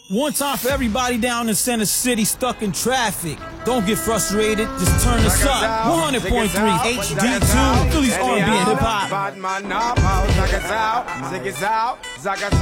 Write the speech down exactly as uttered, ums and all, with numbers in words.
One time for everybody down in Center City stuck in traffic. Don't get frustrated, just turn this up. one hundred point three H D two, Philly's R and B and hip hop.